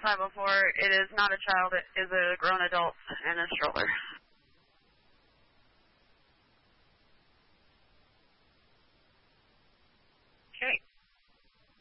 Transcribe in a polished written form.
clarified before, it is not a child, it is a grown adult in a stroller.